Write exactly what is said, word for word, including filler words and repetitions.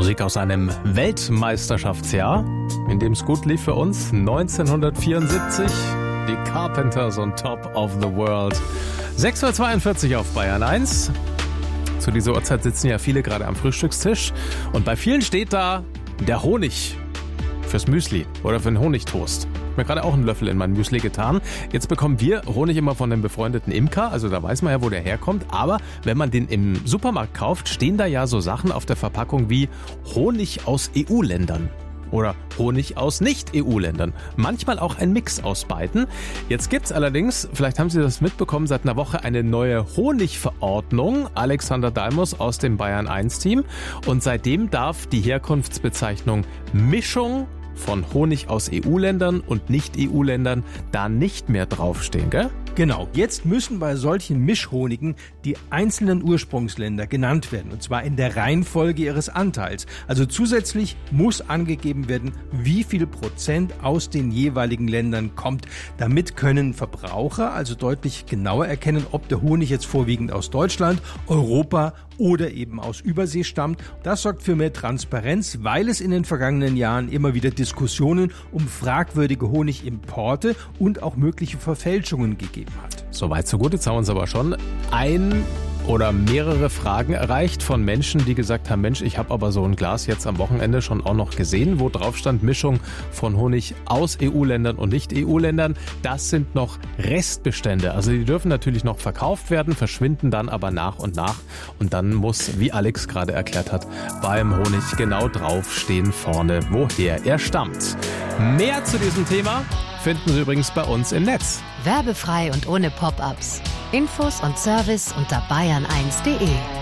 Musik aus einem Weltmeisterschaftsjahr, in dem es gut lief für uns, neunzehnhundertvierundsiebzig. Die Carpenters on Top of the World. sechs Uhr zweiundvierzig auf Bayern eins. Zu dieser Uhrzeit sitzen ja viele gerade am Frühstückstisch. Und bei vielen steht da der Honig fürs Müsli oder für den Honigtoast. Ich habe mir gerade auch einen Löffel in mein Müsli getan. Jetzt bekommen wir Honig immer von dem befreundeten Imker. Also da weiß man ja, wo der herkommt. Aber wenn man den im Supermarkt kauft, stehen da ja so Sachen auf der Verpackung wie Honig aus E U-Ländern. Oder Honig aus Nicht-E U-Ländern. Manchmal auch ein Mix aus beiden. Jetzt gibt's allerdings, vielleicht haben Sie das mitbekommen, seit einer Woche eine neue Honigverordnung. Alexander Dalmus aus dem Bayern eins Team. Und seitdem darf die Herkunftsbezeichnung Mischung von Honig aus E U-Ländern und Nicht-E U-Ländern da nicht mehr draufstehen, gell? Genau, jetzt müssen bei solchen Mischhonigen die einzelnen Ursprungsländer genannt werden, und zwar in der Reihenfolge ihres Anteils. Also zusätzlich muss angegeben werden, wie viel Prozent aus den jeweiligen Ländern kommt. Damit können Verbraucher also deutlich genauer erkennen, ob der Honig jetzt vorwiegend aus Deutschland, Europa oder eben aus Übersee stammt. Das sorgt für mehr Transparenz, weil es in den vergangenen Jahren immer wieder Diskussionen um fragwürdige Honigimporte und auch mögliche Verfälschungen gegeben hat. Soweit so gut. Jetzt haben wir uns aber schon ein oder mehrere Fragen erreicht von Menschen, die gesagt haben, Mensch, ich habe aber so ein Glas jetzt am Wochenende schon auch noch gesehen, wo drauf stand Mischung von Honig aus E U-Ländern und Nicht-E U-Ländern. Das sind noch Restbestände. Also die dürfen natürlich noch verkauft werden, verschwinden dann aber nach und nach. Und dann muss, wie Alex gerade erklärt hat, beim Honig genau draufstehen vorne, woher er stammt. Mehr zu diesem Thema finden Sie übrigens bei uns im Netz. Werbefrei und ohne Pop-ups. Infos und Service unter bayern eins punkt de.